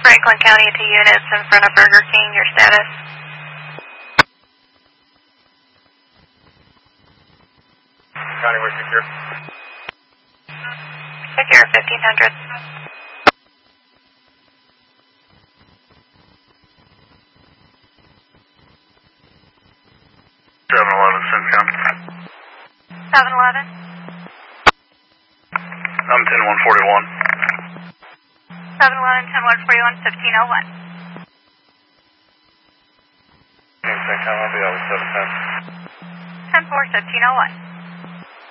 Franklin County to units in front of Burger King, your status. County, we're secure. Secure 1500. Simcom. 711. I'm 10141. 711, 10141, 1501. Simcom, I'll be out with 710. 10-4, 1501.